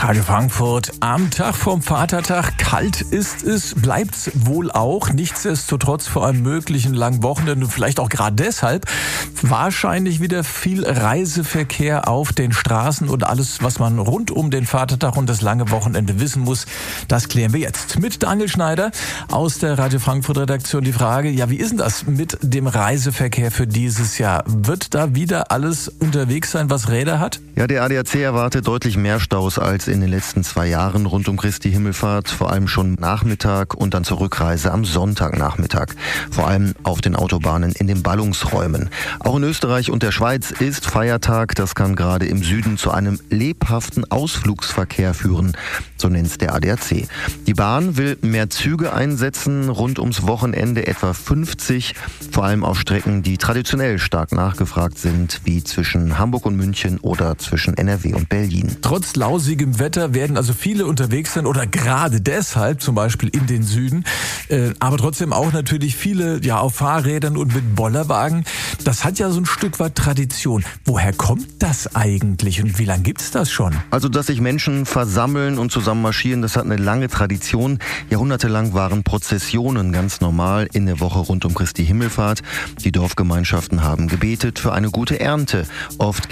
Radio Frankfurt am Tag vom Vatertag. Kalt ist es, bleibt's wohl auch. Nichtsdestotrotz vor einem möglichen langen Wochenende und vielleicht auch gerade deshalb wahrscheinlich wieder viel Reiseverkehr auf den Straßen und alles, was man rund um den Vatertag und das lange Wochenende wissen muss, das klären wir jetzt. Mit Daniel Schneider aus der Radio Frankfurt Redaktion die Frage, ja, wie ist denn das mit dem Reiseverkehr für dieses Jahr? Wird da wieder alles unterwegs sein, was Räder hat? Ja, der ADAC erwartet deutlich mehr Staus als in den letzten 2 Jahren rund um Christi Himmelfahrt, vor allem schon Nachmittag und dann zur Rückreise am Sonntagnachmittag. Vor allem auf den Autobahnen in den Ballungsräumen. Auch in Österreich und der Schweiz ist Feiertag. Das kann gerade im Süden zu einem lebhaften Ausflugsverkehr führen, so nennt es der ADAC. Die Bahn will mehr Züge einsetzen, rund ums Wochenende etwa 50, vor allem auf Strecken, die traditionell stark nachgefragt sind, wie zwischen Hamburg und München oder zwischen NRW und Berlin. Trotz lausigem Wetter werden also viele unterwegs sein oder gerade deshalb zum Beispiel in den Süden, aber trotzdem auch natürlich viele auf Fahrrädern und mit Bollerwagen. Das hat ja so ein Stück weit Tradition. Woher kommt das eigentlich und wie lange gibt's das schon? Also, dass sich Menschen versammeln und zusammen marschieren, das hat eine lange Tradition. Jahrhundertelang waren Prozessionen ganz normal in der Woche rund um Christi Himmelfahrt. Die Dorfgemeinschaften haben gebetet für eine gute Ernte. Oft